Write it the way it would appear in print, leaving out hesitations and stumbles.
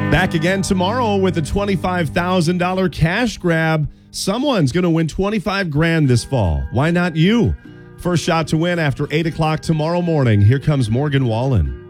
Back again tomorrow with a $25,000 cash grab. Someone's going to win 25 grand this fall. Why not you? First shot to win after 8 o'clock tomorrow morning. Here comes Morgan Wallen.